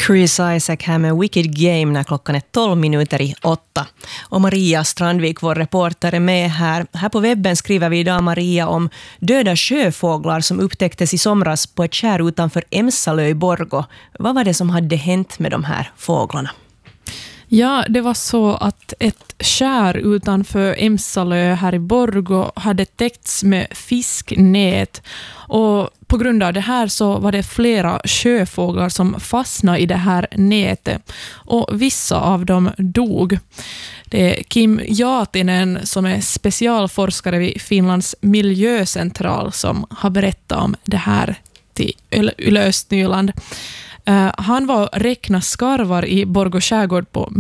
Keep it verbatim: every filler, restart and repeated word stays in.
Chris Isaac här med Wicked Game när klockan är tolv minuter i åtta. Och Maria Strandvik, vår reporter, är med här. Här på webben skriver vi idag, Maria, om döda sjöfåglar som upptäcktes i somras på ett kär utanför Emsalö i Borgå. Vad var det som hade hänt med de här fåglarna? Ja, det var så att ett kär utanför Emsalö här i Borgå hade täckts med fisknät, och på grund av det här så var det flera sjöfåglar som fastnade i det här nätet, och vissa av dem dog. Det är Kim Jaatinen som är specialforskare vid Finlands miljöcentral som har berättat om det här till Yle Östnyland. Uh, han var räkna skarvar i Borgå skärgård på